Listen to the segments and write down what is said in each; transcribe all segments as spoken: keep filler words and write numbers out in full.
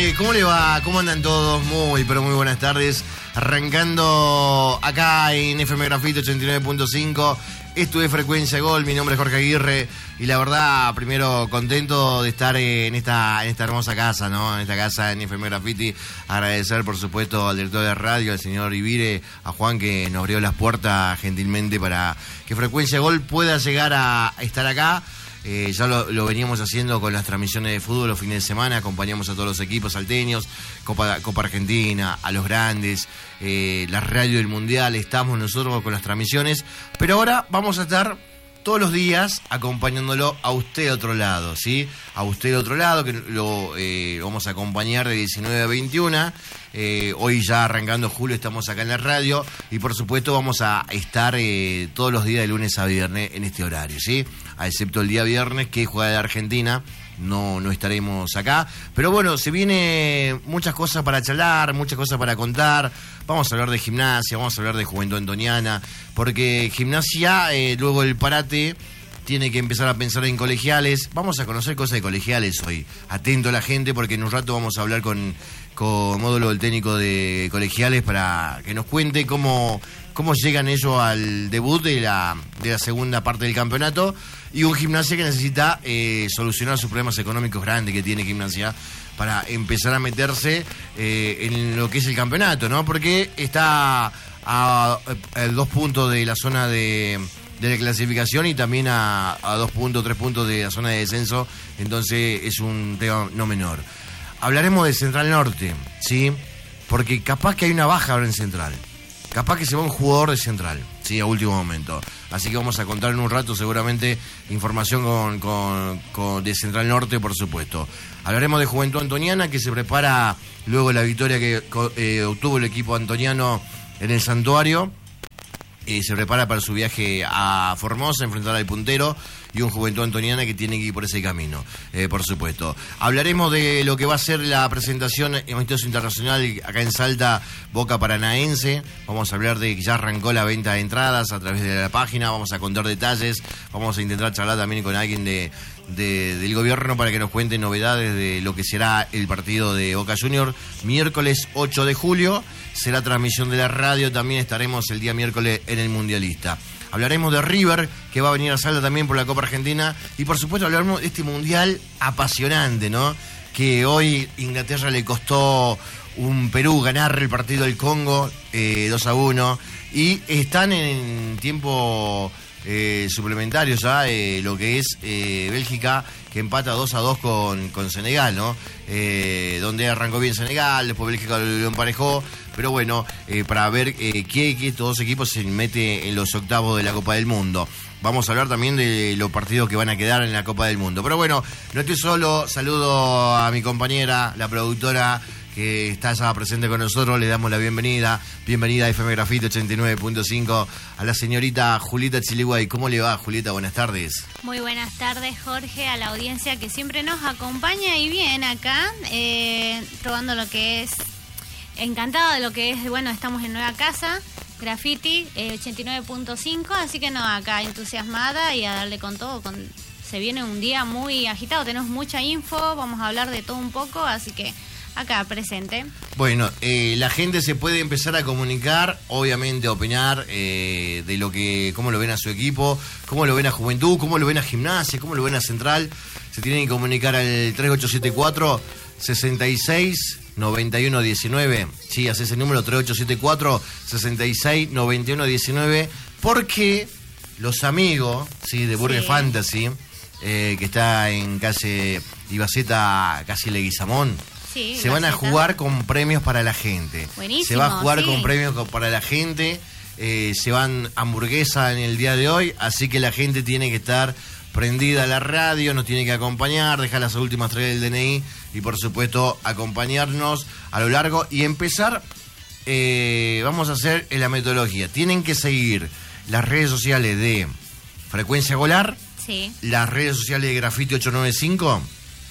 Jorge, ¿cómo le va? ¿Cómo andan todos? Muy, pero muy buenas tardes. Arrancando acá en F M Grafito ochenta y nueve punto cinco. Esto es Frecuencia Gol. Mi nombre es Jorge Aguirre. Y la verdad, primero contento de estar en esta, en esta hermosa casa, ¿no? En esta casa en F M Graffiti. Agradecer, por supuesto, al director de radio, al señor Ibire, a Juan, que nos abrió las puertas gentilmente para que Frecuencia Gol pueda llegar a estar acá. Eh, ya lo, lo veníamos haciendo con las transmisiones de fútbol los fines de semana, acompañamos a todos los equipos salteños, Copa, Copa Argentina, a los grandes, eh, la radio del Mundial, estamos nosotros con las transmisiones, pero ahora vamos a estar todos los días acompañándolo a usted de otro lado, ¿sí? A usted de otro lado, que lo eh, vamos a acompañar de diecinueve a veintiuno. Eh, hoy ya arrancando julio estamos acá en la radio y por supuesto vamos a estar eh, todos los días de lunes a viernes en este horario, ¿sí? A excepto el día viernes que juega de Argentina, no, no estaremos acá. Pero bueno, se viene muchas cosas para charlar, muchas cosas para contar. Vamos a hablar de gimnasia, vamos a hablar de Juventud Antoniana, porque gimnasia, eh, luego el parate, tiene que empezar a pensar en colegiales. Vamos a conocer cosas de colegiales hoy. Atento a la gente, porque en un rato vamos a hablar con, con Módulo, el técnico de colegiales, para que nos cuente cómo, cómo llegan ellos al debut de la, de la segunda parte del campeonato. Y un Gimnasia que necesita eh, solucionar sus problemas económicos grandes que tiene Gimnasia para empezar a meterse eh, en lo que es el campeonato, ¿no? Porque está a, a, a dos puntos de la zona de... de la clasificación y también a, a dos puntos, tres puntos de la zona de descenso, entonces es un tema no menor. Hablaremos de Central Norte, ¿sí? Porque capaz que hay una baja ahora en Central, capaz que se va un jugador de Central, ¿sí? A último momento. Así que vamos a contar en un rato seguramente información con, con, con de Central Norte, por supuesto. Hablaremos de Juventud Antoniana, que se prepara luego de la victoria que eh, obtuvo el equipo antoniano en el Santuario. Eh, se prepara para su viaje a Formosa, enfrentar al puntero, y un Juventud Antoniana que tiene que ir por ese camino, eh, por supuesto. Hablaremos de lo que va a ser la presentación amistoso internacional acá en Salta, Boca Paranaense. Vamos a hablar de que ya arrancó la venta de entradas a través de la página, vamos a contar detalles, vamos a intentar charlar también con alguien de, de del gobierno para que nos cuente novedades de lo que será el partido de Boca Junior, miércoles ocho de julio. Será transmisión de la radio, también estaremos el día miércoles en el Mundialista. Hablaremos de River, que va a venir a Salta también por la Copa Argentina, y por supuesto hablaremos de este Mundial apasionante, ¿no? Que hoy Inglaterra le costó un Perú ganar el partido del Congo eh, dos a uno, y están en tiempo eh, suplementario ya, eh, lo que es eh, Bélgica, que empata dos a dos con, con Senegal, ¿no? Eh, donde arrancó bien Senegal, después Bélgica lo emparejó, pero bueno, eh, para ver eh, qué, qué todos los equipos se meten en los octavos de la Copa del Mundo. Vamos a hablar también de los partidos que van a quedar en la Copa del Mundo. Pero bueno, no estoy solo, saludo a mi compañera, la productora, que está ya presente con nosotros, le damos la bienvenida. Bienvenida a F M Grafito ochenta y nueve punto cinco, a la señorita Julieta Chiliguay. ¿Cómo le va, Julieta? Buenas tardes. Muy buenas tardes, Jorge, a la audiencia que siempre nos acompaña y bien acá, eh, probando lo que es, encantada de lo que es, bueno, estamos en nueva casa, Graffiti eh, ochenta y nueve punto cinco, así que no, acá entusiasmada y a darle con todo, con, se viene un día muy agitado, tenemos mucha info, vamos a hablar de todo un poco, así que acá presente. Bueno, eh, la gente se puede empezar a comunicar, obviamente a opinar eh, de lo que, cómo lo ven a su equipo, cómo lo ven a Juventud, cómo lo ven a Gimnasia, cómo lo ven a Central. Se tienen que comunicar al tres ocho siete cuatro, seis seis nueve uno uno nueve. Sí, hace ese número, tres ocho siete cuatro, seis seis nueve uno uno nueve, porque los amigos, sí, de Burger sí. Fantasy, eh, que está en calle Ibaceta, casi Leguizamón, sí, se van a jugar con premios para la gente. Buenísimo, se va a jugar sí. con premios para la gente. Eh, se van hamburguesa en el día de hoy, así que la gente tiene que estar prendida a la radio, nos tiene que acompañar, dejar las últimas tres del D N I y por supuesto acompañarnos a lo largo y empezar. Eh, vamos a hacer en la metodología. Tienen que seguir las redes sociales de Frecuencia Golar, sí. las redes sociales de Grafiti ocho nueve cinco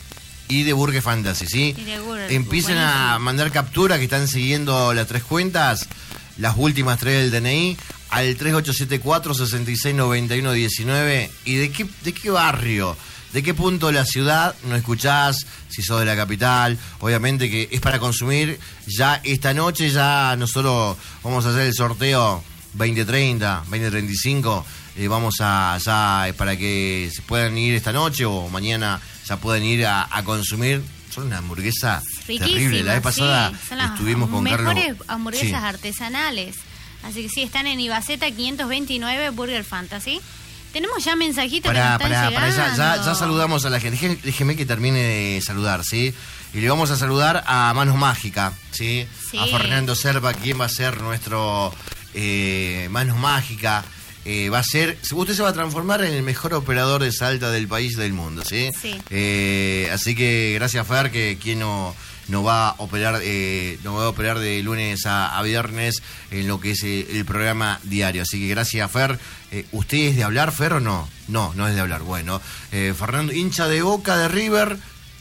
y de Burger Fantasy, ¿sí? Y de Burger, empiecen buenísimo. A mandar captura, que están siguiendo las tres cuentas, las últimas tres del D N I, al tres ocho siete cuatro, seis seis nueve uno uno nueve. ¿Y de qué, de qué barrio ¿De qué punto de la ciudad no escuchás? Si sos de la capital, obviamente que es para consumir. Ya esta noche ya nosotros vamos a hacer el sorteo veinte treinta, veinte treinta y cinco. Eh, vamos a, ya para que se puedan ir esta noche o mañana ya pueden ir a, a consumir. Son una hamburguesa riquísima, terrible. La vez pasada sí, son las estuvimos con Carlos. Mejores hamburguesas Sí. artesanales. Así que sí, están en Ibaceta quinientos veintinueve, Burger Fantasy. Tenemos ya mensajitos que nos Para, están para, para, llegando. ya, ya, ya saludamos a la gente. Déjeme, déjeme que termine de saludar, ¿sí? Y le vamos a saludar a Manos Mágica, ¿sí? Sí. A Fernando Serpa, quien va a ser nuestro eh, Manos Mágica. Eh, va a ser, usted se va a transformar en el mejor operador de Salta del país y del mundo, ¿sí? Sí. Eh, así que gracias, Fer, que quien no, no va a operar, eh, no va a operar de lunes a, a viernes en lo que es eh, el programa diario. Así que gracias, Fer. Eh, ¿Usted es de hablar, Fer, o no? No, no es de hablar. Bueno, eh, Fernando, hincha de Boca, de River.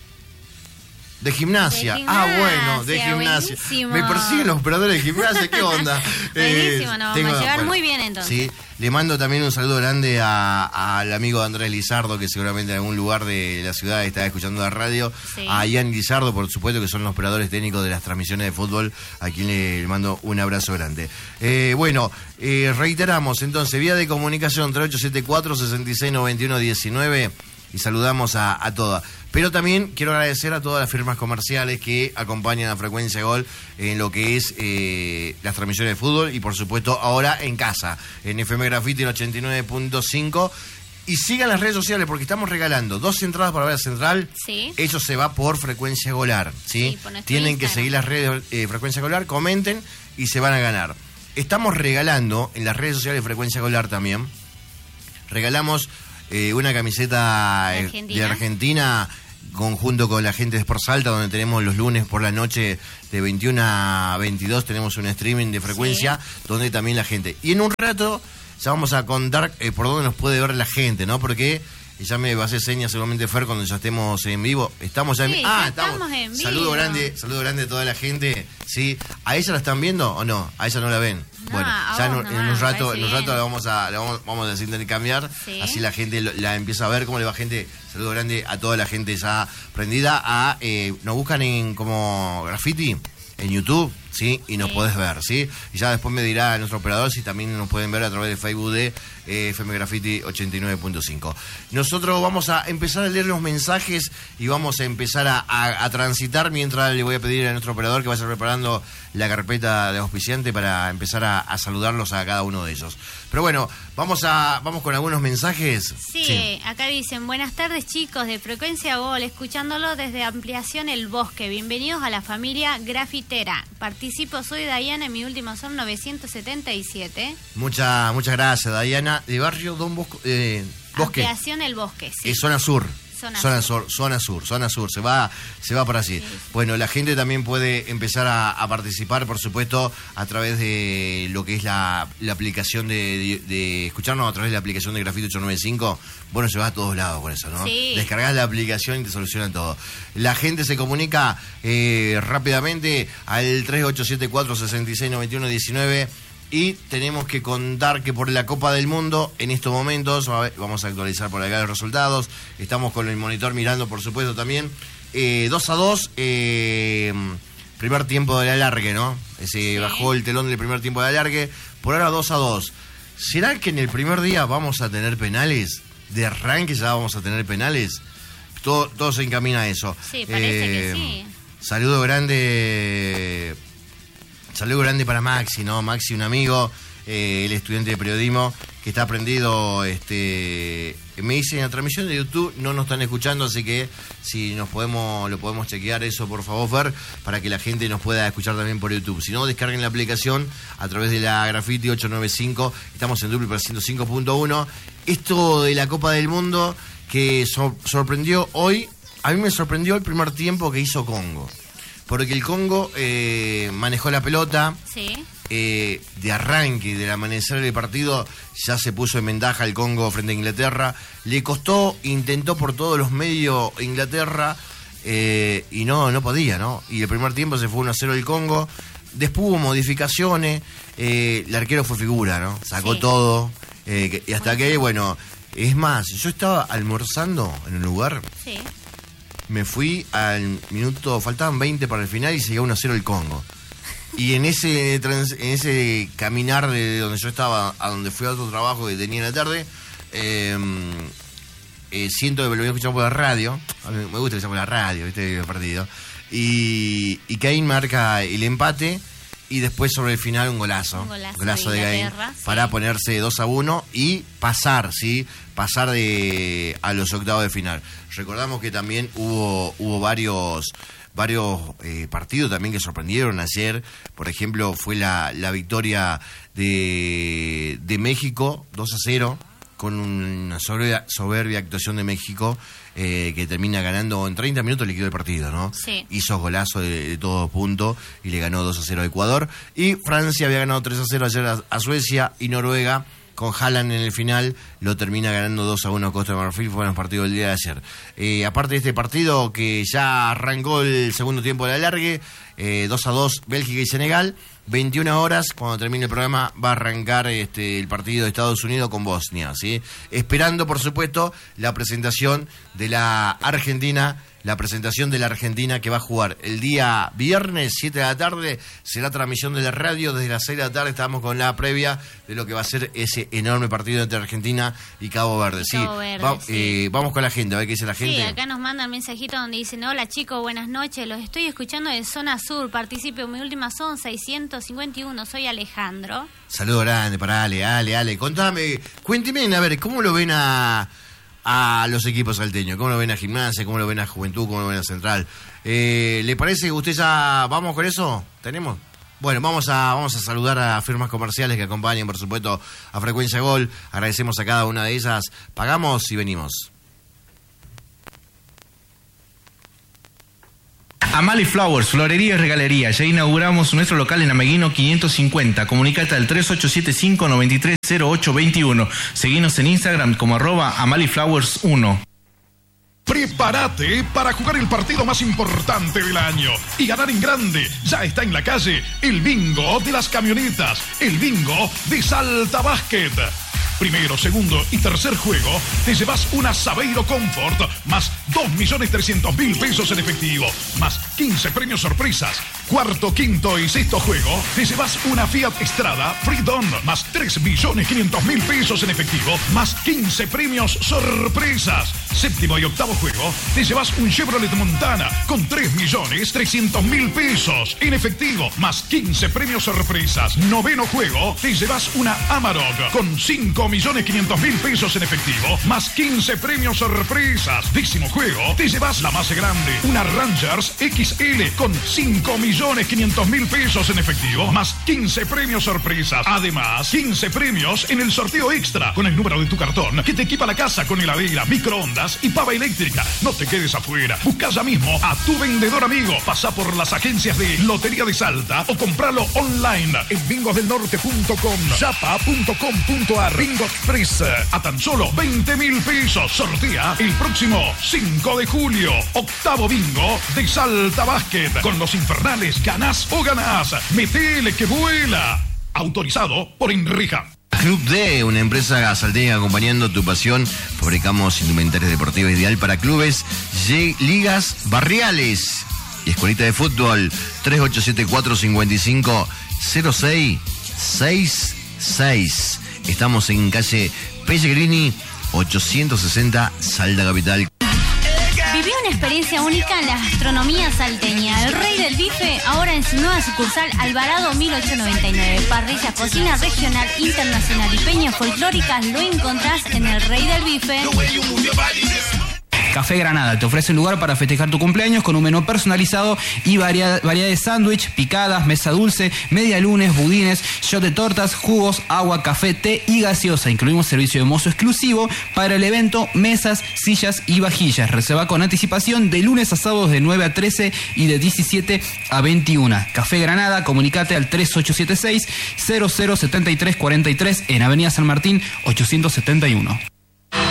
De gimnasia. De Ah, bueno, de gimnasia, gimnasia. buenísimo. Me persiguen los operadores de gimnasia, ¿qué onda? Buenísimo, nos vamos a llevar bueno, muy bien, entonces. Sí, le mando también un saludo grande a- al amigo Andrés Lizardo, que seguramente en algún lugar de la ciudad está escuchando la radio. Sí. A Ian Lizardo, por supuesto, que son los operadores técnicos de las transmisiones de fútbol, a quien le mando un abrazo grande. Eh, bueno, eh, reiteramos entonces, vía de comunicación tres ocho siete cuatro, seis seis nueve uno uno nueve. Y saludamos a, a todas. Pero también quiero agradecer a todas las firmas comerciales que acompañan a Frecuencia Gol en lo que es eh, las transmisiones de fútbol y por supuesto ahora en casa, en F M Graffiti el ochenta y nueve punto cinco. Y sigan las redes sociales porque estamos regalando dos entradas para ver a Central. Sí. Eso se va por Frecuencia Golar, ¿sí? Sí, por nuestro Tienen que Instagram. seguir las redes eh, Frecuencia Golar, comenten y se van a ganar. Estamos regalando en las redes sociales de Frecuencia Golar también. Regalamos eh, una camiseta ¿De eh, Argentina? de Argentina conjunto con la gente de Sport Salta, donde tenemos los lunes por la noche de veintiuno a veintidós, tenemos un streaming de Frecuencia, sí, donde también la gente. Y en un rato ya vamos a contar eh, por dónde nos puede ver la gente, ¿no? Porque ya me va a hacer señas seguramente Fer cuando ya estemos en vivo. Estamos ya en, Sí, ah, ya estamos. estamos en vivo. Saludo grande, saludo grande a toda la gente. Sí, ¿a ella la están viendo o no? ¿A ella no la ven? No, Bueno, a ya en, vos un- en nomás, un rato, me en un parece rato la bien. vamos a la vamos, vamos a intercambiar, Sí. así la gente lo- la empieza a ver. ¿Cómo le va, gente? Saludo grande a toda la gente ya prendida a eh, nos buscan en como Graffiti en YouTube, ¿sí? Y nos Sí. podés ver, ¿sí? Y ya después me dirá nuestro operador si también nos pueden ver a través de Facebook de eh, F M Graffiti ochenta y nueve punto cinco. Nosotros vamos a empezar a leer los mensajes y vamos a empezar a, a- a transitar mientras le voy a pedir a nuestro operador que vaya preparando la carpeta de auspiciante para empezar a, a saludarlos a cada uno de ellos. Pero bueno, vamos a vamos con algunos mensajes. Sí, acá dicen, buenas tardes chicos de Frecuencia Gol, escuchándolo desde Ampliación El Bosque. Bienvenidos a la familia grafitera. Participo, soy Dayana, mi último son novecientos setenta y siete. Muchas muchas gracias, Dayana, de barrio Don Bosco, eh, Bosque. Ampliación El Bosque, sí. Es zona sur. Zona Zona sur. sur, zona sur, zona sur, se va, se va para allí. Sí. Bueno, la gente también puede empezar a, a participar, por supuesto, a través de lo que es la, la aplicación de, de, de escucharnos a través de la aplicación de Grafito ocho nueve cinco. Bueno, se va a todos lados con eso, ¿no? Sí. Descargás la aplicación y te solucionan todo. La gente se comunica eh, rápidamente al tres ocho siete cuatro, seis seis nueve uno uno nueve. Y tenemos que contar que por la Copa del Mundo, en estos momentos, a ver, vamos a actualizar por acá los resultados, estamos con el monitor mirando, por supuesto, también, eh, dos a dos, eh, primer tiempo del alargue, ¿no? Se Sí. bajó el telón del primer tiempo del alargue, por ahora dos a dos. ¿Será que en el primer día vamos a tener penales? De arranque ya vamos a tener penales. Todo, todo se encamina a eso. Sí, parece que sí. Saludo grande... Saludo grande para Maxi, ¿no? Maxi, un amigo, eh, el estudiante de periodismo, que está aprendido, este, me dice en la transmisión de YouTube, no nos están escuchando, así que si nos podemos, lo podemos chequear eso, por favor, Fer, para que la gente nos pueda escuchar también por YouTube. Si no, descarguen la aplicación a través de la Graffiti ocho nueve cinco, estamos en Dupliper ciento cinco punto uno. Esto de la Copa del Mundo, que sor- sorprendió hoy, a mí me sorprendió el primer tiempo que hizo Congo. Porque el Congo eh, manejó la pelota, Sí. eh, de arranque, del amanecer del partido, ya se puso en ventaja el Congo frente a Inglaterra. Le costó, intentó por todos los medios Inglaterra eh, y no, no podía, ¿no? Y el primer tiempo se fue uno a cero el Congo. Después hubo modificaciones, eh, el arquero fue figura, ¿no? Sacó Sí. todo, eh, que- y hasta que, bueno... Es más, yo estaba almorzando en un lugar. Sí. Me fui al minuto, faltaban veinte para el final y seguía uno a cero el Congo. Y en ese trans, en ese caminar de donde yo estaba a donde fui a otro trabajo que tenía en la tarde, eh, eh, siento que lo había escuchado por la radio. A mí me gusta escuchar por la radio, ¿viste? El partido. Y, y Caín marca el empate y después sobre el final un golazo. Un golazo, golazo de, de Caín sí. para ponerse dos a uno y pasar, ¿sí? Pasar de a los octavos de final. Recordamos que también hubo, hubo varios... varios eh, partidos también que sorprendieron ayer. Por ejemplo, fue la, la victoria de, de México, dos a cero, con una soberbia, soberbia actuación de México, eh, que termina ganando en treinta minutos, liquidó el partido, ¿no? Sí. Hizo golazo de, de todos puntos y le ganó dos a cero a Ecuador. Y Francia había ganado tres a cero ayer a, a Suecia, y Noruega, con Haaland en el final, lo termina ganando dos a uno a Costa de Marfil. Fueron los partidos del día de ayer. Eh, aparte de este partido, que ya arrancó el segundo tiempo de alargue, eh, dos a dos Bélgica y Senegal. veintiuna horas, cuando termine el programa, va a arrancar este, el partido de Estados Unidos con Bosnia, ¿sí? Esperando, por supuesto, la presentación de la Argentina, la presentación de la Argentina que va a jugar el día viernes, siete de la tarde, será transmisión de la radio, desde las seis de la tarde estamos con la previa de lo que va a ser ese enorme partido entre Argentina y Cabo Verde. Sí, Cabo Verde, va, sí. Eh, vamos con la gente, a ver qué dice la gente. Sí, acá nos mandan mensajito donde dicen: hola chicos, buenas noches, los estoy escuchando de Zona Sur, participo, mi última son seiscientos cincuenta y uno, soy Alejandro. Saludo grande para Ale, Ale, Ale, contame, cuénteme, a ver, ¿cómo lo ven a... a los equipos salteños? ¿Cómo lo ven a Gimnasia? ¿Cómo lo ven a Juventud? ¿Cómo lo ven a Central? Eh, ¿Le parece que usted ya... ¿Vamos con eso? ¿Tenemos? Bueno, vamos a vamos a saludar a firmas comerciales que acompañan, por supuesto, a Frecuencia Gol. Agradecemos a cada una de ellas. Pagamos y venimos. Amali Flowers, florería y regalería. Ya inauguramos nuestro local en Ameguino quinientos cincuenta. Comunicate al tres ocho siete cinco, nueve tres cero ocho dos uno. Seguinos en Instagram como arroba amaliflowers uno. Prepárate para jugar el partido más importante del año y ganar en grande. Ya está en la calle el bingo de las camionetas, el bingo de Salta Basket. Primero, segundo y tercer juego, te llevas una Sabeiro Comfort más dos millones trescientos mil pesos en efectivo, más quince premios sorpresas. Cuarto, quinto y sexto juego, te llevas una Fiat Strada Freedom más tres millones quinientos mil pesos en efectivo, más quince premios sorpresas. Séptimo y octavo juego, te llevas un Chevrolet Montana con tres millones trescientos mil pesos en efectivo, más quince premios sorpresas. Noveno juego, te llevas una Amarok con cinco millones quinientos mil pesos en efectivo, más quince premios sorpresas. Décimo juego, te llevas la más grande, una Rangers X L con cinco millones quinientos mil pesos en efectivo, más quince premios sorpresas. Además, quince premios en el sorteo extra con el número de tu cartón que te equipa la casa con heladera, microondas y pava eléctrica. No te quedes afuera. Busca ya mismo a tu vendedor amigo. Pasa por las agencias de Lotería de Salta o compralo online en bingos del norte punto com, yapa punto com punto ar. Bingo Express a tan solo veinte mil pesos. Sortea el próximo cinco de julio. Octavo bingo de Salta Basket. Con los infernales ganás o ganás. Metele que vuela. Autorizado por Enrija. Club D, una empresa salteña acompañando tu pasión. Fabricamos indumentarias deportivas ideal para clubes, ligas barriales y escuelita de fútbol. Tres ocho siete cuatro cinco cinco cero seis seis seis. Estamos en calle Pellegrini ochocientos sesenta, Salta Capital. Viví una experiencia única en la gastronomía salteña. El Rey del Bife, ahora en su nueva sucursal Alvarado mil ochocientos noventa y nueve. Parrilla, cocina regional, internacional y peñas folclóricas lo encontrás en el Rey del Bife. Café Granada te ofrece un lugar para festejar tu cumpleaños con un menú personalizado y variedad, variedad de sándwich, picadas, mesa dulce, media lunes, budines, shot de tortas, jugos, agua, café, té y gaseosa. Incluimos servicio de mozo exclusivo para el evento, mesas, sillas y vajillas. Reserva con anticipación de lunes a sábados de nueve a trece y de diecisiete a veintiuna. Café Granada, comunicate al tres ocho siete seis cero cero siete tres cuatro tres en Avenida San Martín ochocientos setenta y uno.